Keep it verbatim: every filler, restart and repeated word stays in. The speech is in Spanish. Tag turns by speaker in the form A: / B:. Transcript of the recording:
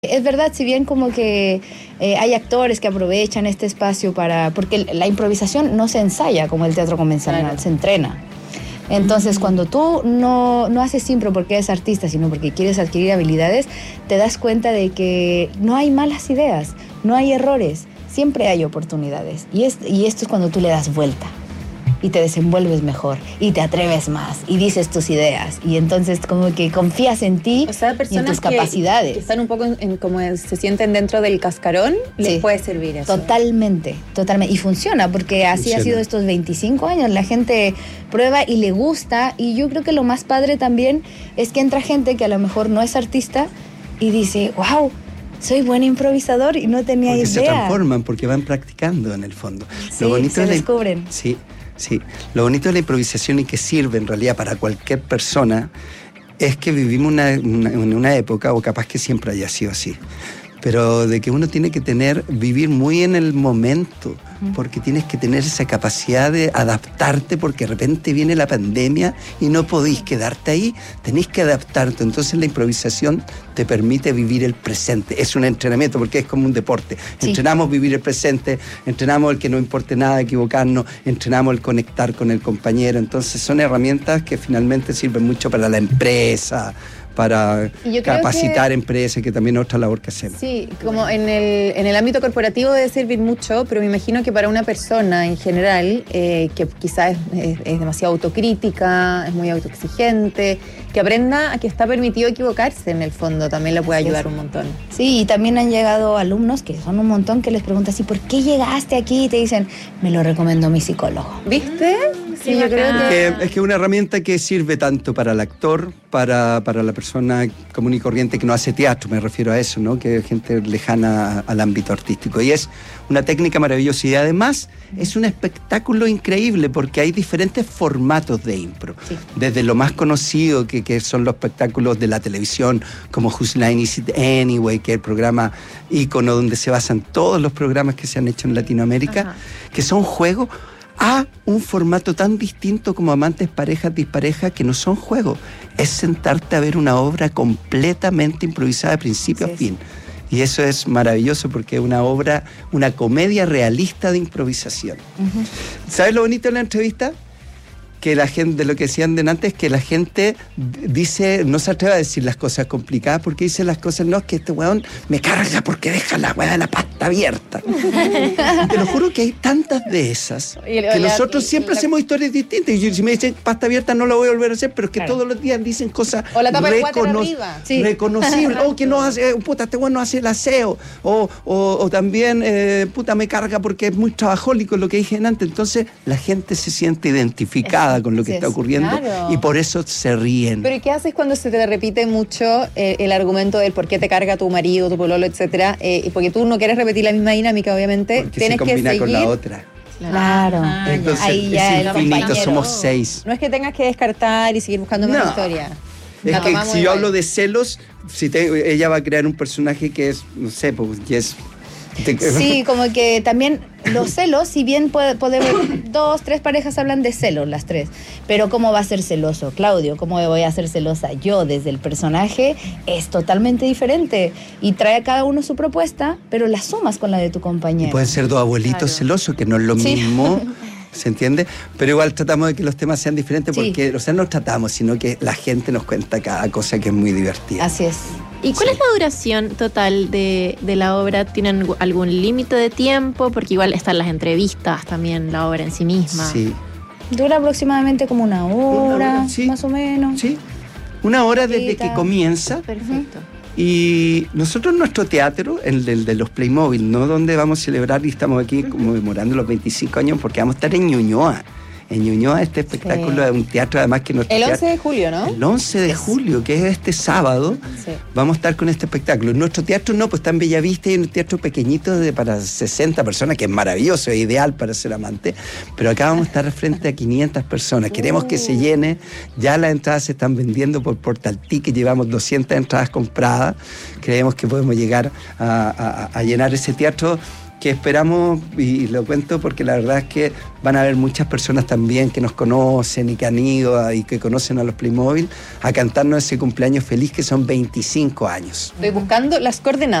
A: Es verdad, si bien como que eh, hay actores que aprovechan este espacio para... Porque la improvisación no se ensaya como el teatro convencional, claro. Se entrena. Entonces, mm. cuando tú no, no haces impro porque eres artista, sino porque quieres adquirir habilidades, te das cuenta de que no hay malas ideas, no hay errores, siempre hay oportunidades. Y, es, y esto es cuando tú le das vuelta y te desenvuelves mejor y te atreves más y dices tus ideas y entonces como que confías en ti, o sea, y en tus capacidades.
B: Que, que están un poco en, en como se sienten dentro del cascarón, sí, les puede servir eso.
A: Totalmente, totalmente. Y funciona porque así funciona. Ha sido estos veinticinco años. La gente prueba y le gusta, y yo creo que lo más padre también es que entra gente que a lo mejor no es artista y dice, wow, soy buen improvisador y no tenía
C: porque
A: idea.
C: Se transforman porque van practicando en el fondo.
A: Sí, lo bonito se
C: es
A: descubren.
C: La, sí. Sí, lo bonito de la improvisación y que sirve en realidad para cualquier persona es que vivimos una, una, en una época, o capaz que siempre haya sido así, pero de que uno tiene que tener, vivir muy en el momento, porque tienes que tener esa capacidad de adaptarte, porque de repente viene la pandemia y no podéis quedarte ahí, tenéis que adaptarte. Entonces la improvisación te permite vivir el presente. Es un entrenamiento porque es como un deporte. Sí. Entrenamos vivir el presente, entrenamos el que no importe nada, equivocarnos, entrenamos el conectar con el compañero. Entonces son herramientas que finalmente sirven mucho para la empresa, para capacitar que, empresas, que también es otra labor que hacemos.
B: Sí, como en el, en el ámbito corporativo debe servir mucho, pero me imagino que para una persona en general, eh, que quizás es, es, es demasiado autocrítica, es muy autoexigente, que aprenda a que está permitido equivocarse en el fondo, también le puede ayudar un montón.
A: Sí, y también han llegado alumnos, que son un montón, que les preguntas, ¿y por qué llegaste aquí? Y te dicen, me lo recomendó mi psicólogo.
B: ¿Viste?
A: Sí, yo creo
C: que... Es que es una herramienta que sirve tanto para el actor, para, para la persona común y corriente que no hace teatro, me refiero a eso, ¿no? Que es gente lejana al ámbito artístico. Y es una técnica maravillosa y además es un espectáculo increíble porque hay diferentes formatos de impro. Sí. Desde lo más conocido, que, que son los espectáculos de la televisión, como Whose Line Is It Anyway, que es el programa ícono donde se basan todos los programas que se han hecho en Latinoamérica, ajá, que son juegos, a un formato tan distinto como Amantes, Parejas, Disparejas, que no son juegos. Es sentarte a ver una obra completamente improvisada de principio sí, a fin. Sí. Y eso es maravilloso porque es una obra, una comedia realista de improvisación. Uh-huh. ¿Sabes lo bonito de la entrevista? Que la gente, de lo que decían de antes, que la gente dice, no se atreve a decir las cosas complicadas porque dice las cosas, no, es que este weón me carga porque deja la weá de la pasta abierta. Te lo juro que hay tantas de esas que la, nosotros siempre la, hacemos historias distintas. Y si me dicen pasta abierta no lo voy a volver a hacer, pero es que claro, todos los días dicen cosas
B: o la tapa recono- arriba. Sí.
C: reconocibles. O que no hace, puta, este weón no hace el aseo. O, o, o también, eh, puta, me carga porque es muy trabajólico, lo que dije antes. Entonces la gente se siente identificada con lo que sí, está ocurriendo, claro, y por eso se ríen.
B: Pero ¿y qué haces cuando se te repite mucho eh, el argumento del por qué te carga tu marido, tu pololo, etcétera? Eh, porque tú no quieres repetir la misma dinámica, obviamente.
C: Porque
B: tienes
C: se combina
B: que seguir
C: con la otra.
A: Claro.
B: Ah,
C: entonces
A: ahí ya
C: es infinito, somos seis.
B: No es que tengas que descartar y seguir buscando más no. historia.
C: Es no, que si yo igual. hablo de celos, si te, ella va a crear un personaje que es, no sé, pues ya es...
A: Sí, como que también los celos, si bien puede, podemos, dos, tres parejas hablan de celos, las tres, pero ¿cómo va a ser celoso Claudio? ¿Cómo voy a ser celosa yo desde el personaje? Es totalmente diferente y trae a cada uno su propuesta, pero la sumas con la de tu compañero.
C: Y pueden ser dos abuelitos claro. celosos, que no es lo sí. mismo, ¿se entiende? Pero igual tratamos de que los temas sean diferentes porque, sí. o sea, no tratamos, sino que la gente nos cuenta cada cosa que es muy divertida.
A: Así es.
D: ¿Y cuál sí. es la duración total de, de la obra? ¿Tienen algún límite de tiempo? Porque igual están las entrevistas también, la obra en sí misma.
C: Sí.
A: Dura aproximadamente como una hora, una hora sí. más o menos.
C: Sí, una hora desde que comienza.
D: Perfecto.
C: Y nosotros nuestro teatro, el de, de los Playmobil, ¿no? Donde vamos a celebrar y estamos aquí conmemorando los veinticinco años porque vamos a estar en Ñuñoa. En Ñuñoa este espectáculo sí. es un teatro además que nuestro
B: El once
C: teatro,
B: de julio, ¿no?
C: El once de julio, que es este sábado, sí. vamos a estar con este espectáculo. Nuestro teatro no, pues está en Bellavista y en un teatro pequeñito de para sesenta personas, que es maravilloso, es ideal para ser amante, pero acá vamos a estar frente a quinientas personas. Queremos uh. que se llene, ya las entradas se están vendiendo por Portal Ticket, llevamos doscientas entradas compradas, creemos que podemos llegar a, a, a llenar ese teatro. que esperamos, y lo cuento porque la verdad es que van a haber muchas personas también que nos conocen y que han ido a, y que conocen a los Playmobil a cantarnos ese cumpleaños feliz que son veinticinco años.
B: Estoy buscando las coordenadas.